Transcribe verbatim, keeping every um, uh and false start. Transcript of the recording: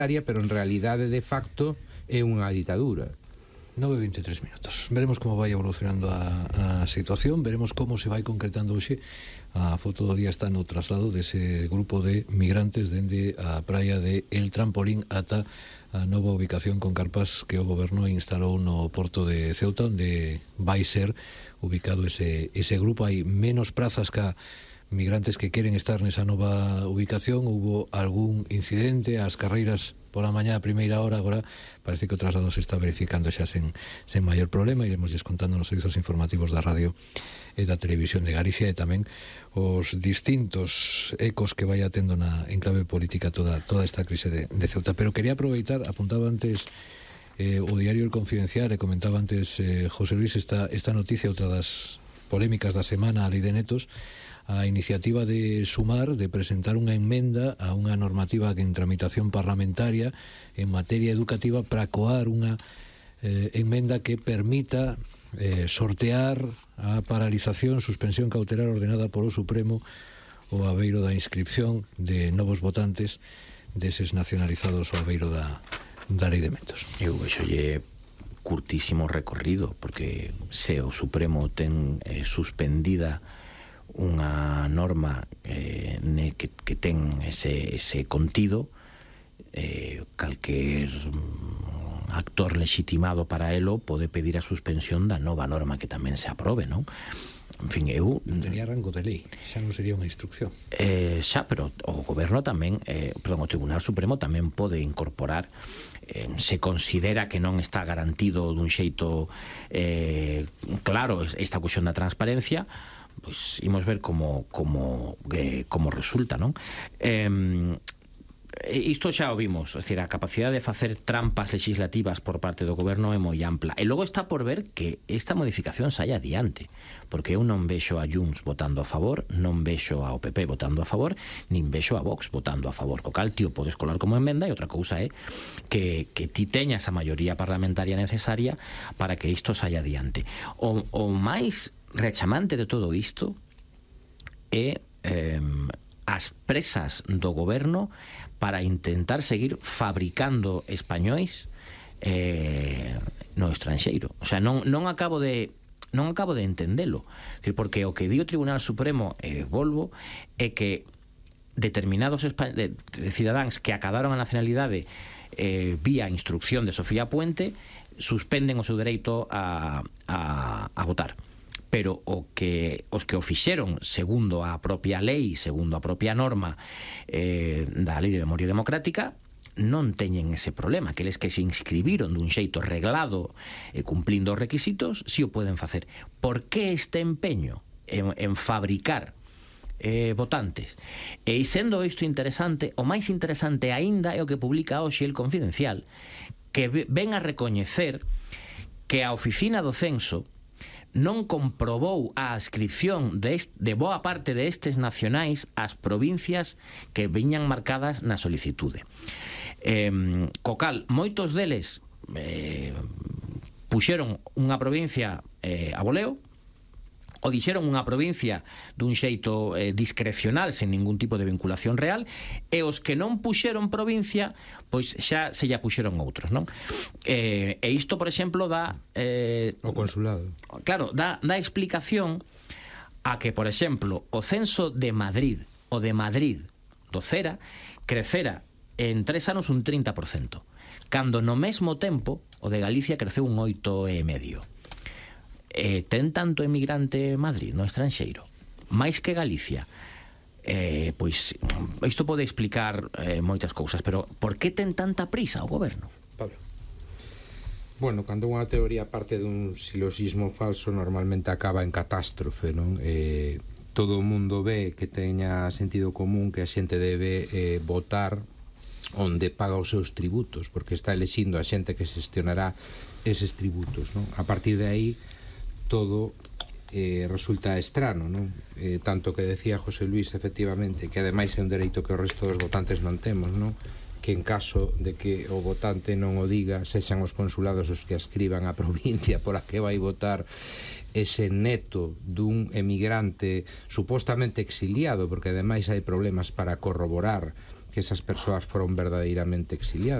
pero en realidade de facto é unha ditadura. nove e vinte e tres minutos. Veremos como vai evolucionando a, a situación, veremos como se vai concretando hoxe. A foto do día está no traslado dese grupo de migrantes dende a praia de El Trampolín ata a nova ubicación con carpas que o goberno instalou no porto de Ceuta, onde vai ser ubicado ese, ese grupo. Hai menos prazas que migrantes que queren estar nesa nova ubicación. Hubo algún incidente ás carreiras pola mañá a primeira hora, agora parece que o traslado se está verificando xa sen, sen maior problema. Iremos descontando nos servizos informativos da radio e da televisión de Galicia, e tamén os distintos ecos que vai atendo na enclave política toda, toda esta crise de, de Ceuta. Pero quería aproveitar, apuntaba antes eh, o diario El Confidencial, e comentaba antes eh, José Luis esta, esta noticia, outra das polémicas da semana, a Lei de Netos, a iniciativa de Sumar de presentar unha enmenda a unha normativa que en tramitación parlamentaria en materia educativa para coar unha eh, enmenda que permita eh, sortear a paralización, suspensión cautelar ordenada polo Supremo o abeiro da inscripción de novos votantes deses nacionalizados ao abeiro da, da Lei de Metos. Eu vexolle curtísimo recorrido, porque se o Supremo ten eh, suspendida unha norma eh, ne, que, que ten ese, ese contido, eh, calquer actor legitimado para elo pode pedir a suspensión da nova norma que tamén se aprobe, non? En fin, eu... Tenía rango de lei, xa non sería unha instrucción. Eh, xa, pero o goberno tamén, eh, perdón, o Tribunal Supremo tamén pode incorporar, eh, se considera que non está garantido dun xeito eh, claro esta cuestión da transparencia, pois imos ver como como eh, como resulta, non? Eh, isto xa o vimos, é dicir, a capacidade de facer trampas legislativas por parte do goberno é moi ampla. E logo está por ver que esta modificación saia adiante, porque eu non vexo a Junts votando a favor, non vexo ao P P votando a favor, nin vexo a Vox votando a favor. Co cal, tío, podes colar como emenda, e outra cousa é que, que ti teñas a maioría parlamentaria necesaria para que isto saia adiante. O, o máis rechamante de todo isto é eh, as presas do goberno para intentar seguir fabricando españois eh, no estranxeiro. O sea, non, non acabo de non acabo de entendelo. Decir, porque o que di o Tribunal Supremo, eh, volvo, é que determinados espa- de, de cidadáns que acadaron a nacionalidade eh, vía instrucción de Sofía Puente suspenden o seu dereito a, a, a votar. Pero o que os que o fixeron segundo a propia lei, segundo a propia norma eh, da Lei de Memoria Democrática, non teñen ese problema, que eles que se inscribiron dun xeito reglado e eh, cumplindo os requisitos, si o poden facer. Por que este empeño en, en fabricar eh, votantes? E sendo isto interesante, o máis interesante aínda é o que publica hoxe El Confidencial, que ven a recoñecer que a Oficina do Censo non comprobou a adscripción de, est, de boa parte de estes nacionais ás provincias que viñan marcadas na solicitude. Eh, co cal, moitos deles eh, puxeron unha provincia eh, a voleo, o dixeron unha provincia dun xeito eh, discrecional, sen ningún tipo de vinculación real, e os que non puxeron provincia, pois xa se lla puxeron outros, non? Eh, e isto, por exemplo, dá... Eh, o consulado. Claro, dá, dá explicación a que, por exemplo, o censo de Madrid, o de Madrid, do Cera, crecera en tres anos un trinta por cento, cando no mesmo tempo o de Galicia creceu un oito e medio. Eh, ten tanto emigrante Madrid no estranxeiro, máis que Galicia, eh, pois isto pode explicar eh, moitas cousas, pero por que ten tanta prisa o goberno? Pablo. Bueno, cando unha teoría parte dun siloxismo falso, normalmente acaba en catástrofe, non? Eh, todo o mundo ve que teña sentido común que a xente debe eh, votar onde paga os seus tributos, porque está elexindo a xente que xestionará eses tributos, non? A partir de aí todo eh, resulta estrano, non? Eh, tanto que decía José Luis, efectivamente, que ademais é un dereito que o resto dos votantes non temos, non? Que en caso de que o votante non o diga, sexan os consulados os que ascriban a provincia pola que vai votar ese neto dun emigrante supostamente exiliado, porque ademais hai problemas para corroborar que esas persoas foron verdadeiramente exiliadas.